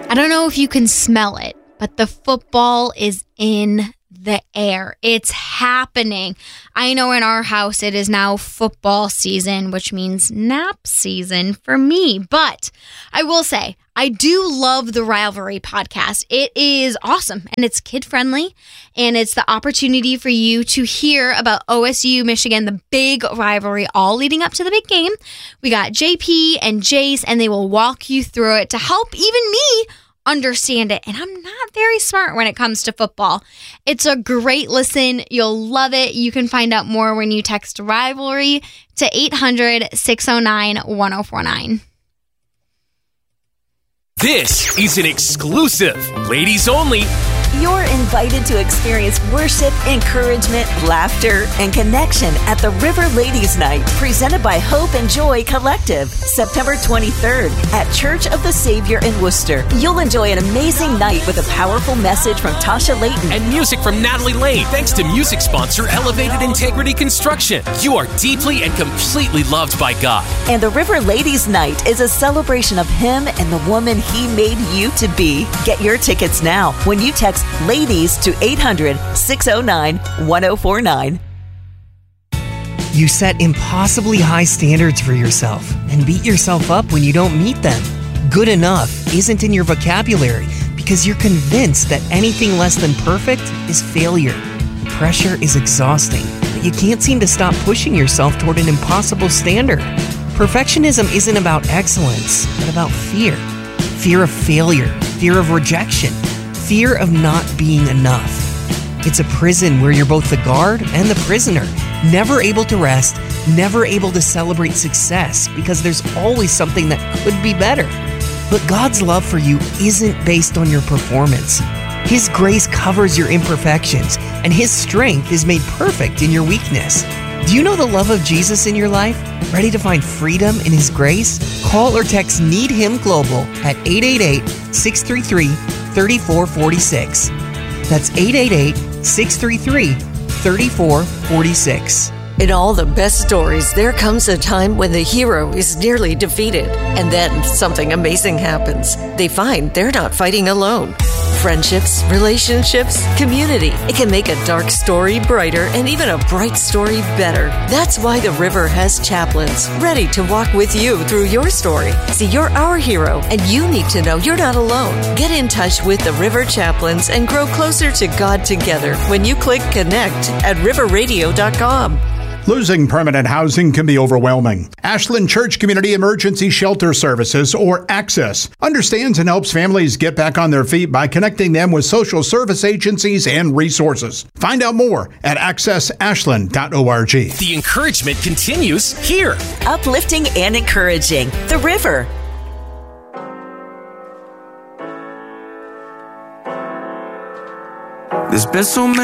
I don't know if you can smell it, but the football is in the air. It's happening. I know in our house it is now football season, which means nap season for me. But I will say, I do love the Rivalry podcast. It is awesome and it's kid friendly, and it's the opportunity for you to hear about OSU Michigan, the big rivalry, all leading up to the big game. We got JP and Jace, and they will walk you through it to help even me understand it. And I'm not very smart when it comes to football. It's a great listen. You'll love it. You can find out more when you text Rivalry to 800-609-1049. This is an exclusive, ladies only. You're invited to experience worship, encouragement, laughter, and connection at the River Ladies Night, presented by Hope and Joy Collective, September 23rd at Church of the Savior in Worcester. You'll enjoy an amazing night with a powerful message from Tasha Layton and music from Natalie Lane, thanks to music sponsor Elevated Integrity Construction. You are deeply and completely loved by God. And the River Ladies Night is a celebration of Him and the woman He made you to be. Get your tickets now when you text LADIES to 800-609-1049. You set impossibly high standards for yourself and beat yourself up when you don't meet them. Good enough isn't in your vocabulary because you're convinced that anything less than perfect is failure. Pressure is exhausting, but you can't seem to stop pushing yourself toward an impossible standard. Perfectionism isn't about excellence, but about fear. Fear of failure, fear of rejection, fear of not being enough. It's a prison where you're both the guard and the prisoner, never able to rest, never able to celebrate success because there's always something that could be better. But God's love for you isn't based on your performance. His grace covers your imperfections, and His strength is made perfect in your weakness. Do you know the love of Jesus in your life? Ready to find freedom in His grace? Call or text Need Him Global at 888-633-3446. That's 888-633-3446. In all the best stories, there comes a time when the hero is nearly defeated, and then something amazing happens. They find they're not fighting alone. Friendships, relationships, community. It can make a dark story brighter and even a bright story better. That's why the River has chaplains ready to walk with you through your story. See, you're our hero, and you need to know you're not alone. Get in touch with the River Chaplains and grow closer to God together when you click connect at riverradio.com. Losing permanent housing can be overwhelming. Ashland Church Community Emergency Shelter Services, or ACCESS, understands and helps families get back on their feet by connecting them with social service agencies and resources. Find out more at accessashland.org. The encouragement continues here. Uplifting and encouraging. The River. There's been so many